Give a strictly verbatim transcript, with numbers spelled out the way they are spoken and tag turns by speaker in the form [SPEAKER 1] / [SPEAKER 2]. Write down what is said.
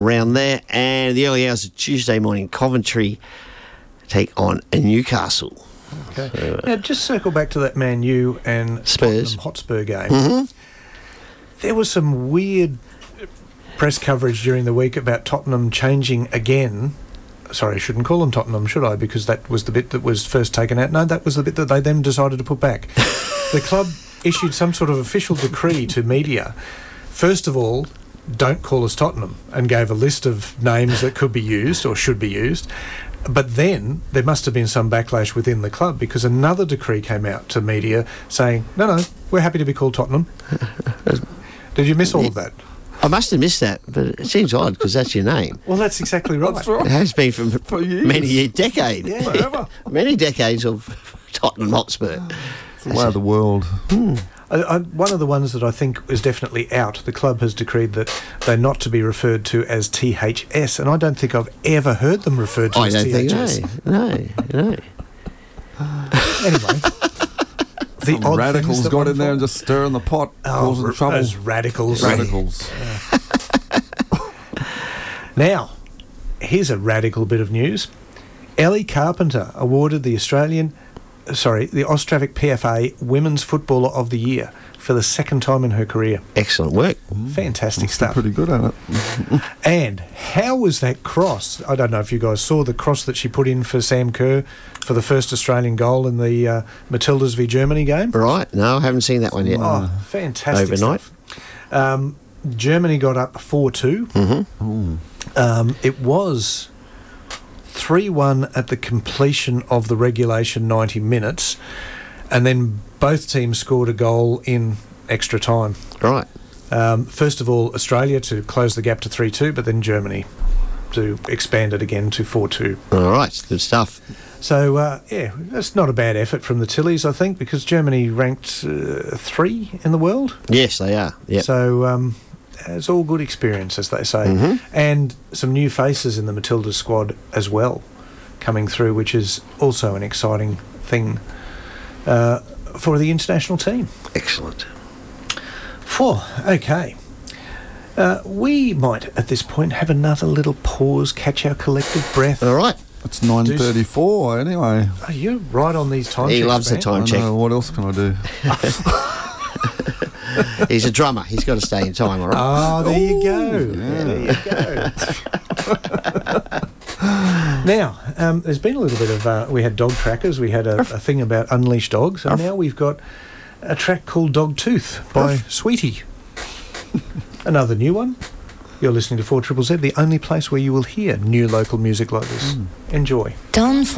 [SPEAKER 1] round there. And the early hours of Tuesday morning, Coventry take on Newcastle.
[SPEAKER 2] Okay.
[SPEAKER 1] So, uh,
[SPEAKER 2] now, just circle back to that Man U and
[SPEAKER 1] Spurs.
[SPEAKER 2] Tottenham Hotspur game.
[SPEAKER 1] Mm-hmm.
[SPEAKER 2] There was some weird press coverage during the week about Tottenham changing again. Sorry, I shouldn't call them Tottenham, should I? Because that was the bit that was first taken out. No, that was the bit that they then decided to put back. The club issued some sort of official decree to media. First of all, don't call us Tottenham, and gave a list of names that could be used or should be used. But then there must have been some backlash within the club, because another decree came out to media saying, no, no, we're happy to be called Tottenham. Did you miss all of that?
[SPEAKER 1] I must have missed that, but it seems odd because that's your name.
[SPEAKER 2] Well, that's exactly right.
[SPEAKER 3] That's right.
[SPEAKER 1] It has been for,
[SPEAKER 3] For years.
[SPEAKER 1] many decades.
[SPEAKER 2] Yeah.
[SPEAKER 3] Forever.
[SPEAKER 1] Many decades of Tottenham Hotspur.
[SPEAKER 3] It's the way of the world.
[SPEAKER 2] I, I, one of the ones that I think is definitely out, the club has decreed that they're not to be referred to as T H S, and I don't think I've ever heard them referred to
[SPEAKER 1] I
[SPEAKER 2] as
[SPEAKER 1] don't
[SPEAKER 2] T
[SPEAKER 1] think
[SPEAKER 2] H S.
[SPEAKER 1] no, no, no.
[SPEAKER 2] Anyway, the
[SPEAKER 3] Some
[SPEAKER 2] odd
[SPEAKER 3] radicals
[SPEAKER 2] things that
[SPEAKER 3] got
[SPEAKER 2] one
[SPEAKER 3] in there
[SPEAKER 2] fall-
[SPEAKER 3] and just stirring the pot,
[SPEAKER 2] Oh,
[SPEAKER 3] causing
[SPEAKER 2] r-
[SPEAKER 3] trouble.
[SPEAKER 2] those radicals.
[SPEAKER 3] Radicals.
[SPEAKER 2] Now, here's a radical bit of news. Ellie Carpenter awarded the Australian, sorry, the Australic P F A Women's Footballer of the Year for the second time in her career.
[SPEAKER 1] Excellent work.
[SPEAKER 2] Fantastic
[SPEAKER 3] Must be
[SPEAKER 2] stuff.
[SPEAKER 3] pretty good at it.
[SPEAKER 2] And how was that cross? I don't know if you guys saw the cross that she put in for Sam Kerr for the first Australian goal in the uh, Matildas v Germany game.
[SPEAKER 1] Right. No, I haven't seen that one yet.
[SPEAKER 2] Oh, fantastic
[SPEAKER 1] Overnight.
[SPEAKER 2] stuff. Um, Germany got up four two.
[SPEAKER 1] Mm-hmm.
[SPEAKER 2] Um, it was three one at the completion of the regulation ninety minutes, and then both teams scored a goal in extra time.
[SPEAKER 1] Right.
[SPEAKER 2] Um, first of all, Australia to close the gap to three two, but then Germany to expand it again to four two.
[SPEAKER 1] All right. Good stuff.
[SPEAKER 2] So, uh, yeah, that's not a bad effort from the Tillies, I think, because Germany ranked uh, three in the world.
[SPEAKER 1] Yes, they are. Yep.
[SPEAKER 2] So um, it's all good experience, as they say.
[SPEAKER 1] Mhm.
[SPEAKER 2] And some new faces in the Matildas squad as well coming through, which is also an exciting thing uh, for the international team.
[SPEAKER 1] Excellent.
[SPEAKER 2] Four, okay. Uh, we might, at this point, have another little pause, catch our collective breath.
[SPEAKER 1] All right.
[SPEAKER 3] It's nine thirty-four anyway.
[SPEAKER 2] Oh, you're right on these time
[SPEAKER 1] He
[SPEAKER 2] checks,
[SPEAKER 1] loves the
[SPEAKER 2] man.
[SPEAKER 1] time
[SPEAKER 3] I
[SPEAKER 1] check.
[SPEAKER 3] know, what else can I do?
[SPEAKER 1] He's a drummer. He's got to stay in time, all right?
[SPEAKER 2] Oh, there you go.
[SPEAKER 3] yeah.
[SPEAKER 2] There you go. Now, um, there's been a little bit of... Uh, we had dog trackers. We had a, a thing about unleashed dogs. And now we've got a track called Dog Tooth by Sweetie. Another new one. You're listening to four Z Z Z, the only place where you will hear new local music like this. Enjoy.
[SPEAKER 4] Done for